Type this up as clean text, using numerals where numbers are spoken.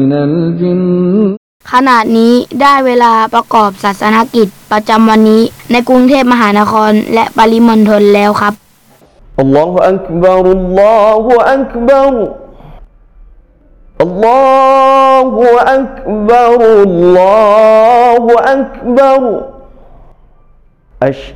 من الجن ขณะนี้ได้เวลาประกอบศาสนกิจประจำวันนี้ในกรุงเทพมหานครและปริมณฑลแล้วครับ الله أكبر الله أكبر الله أكبر الله أكبر